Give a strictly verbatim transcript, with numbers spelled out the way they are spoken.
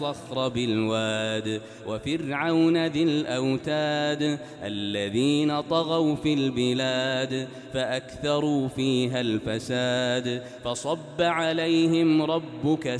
الصخر بالواد وفرعون ذي الأوتاد الذين طغوا في البلاد فأكثروا فيها الفساد فصب عليهم ربك